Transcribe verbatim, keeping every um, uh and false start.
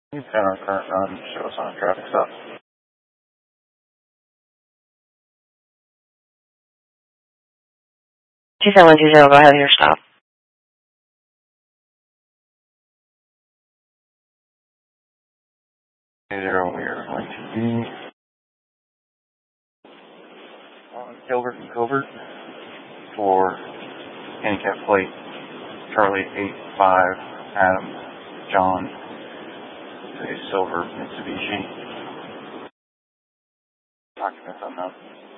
You found our current run. Show us on a traffic stop. two seven one two zero, go ahead with your stop. Zero, we are going to be on Gilbert and Covert for handicap plate Charlie eight five Adam John. It's a silver Mitsubishi. Occupants unknown.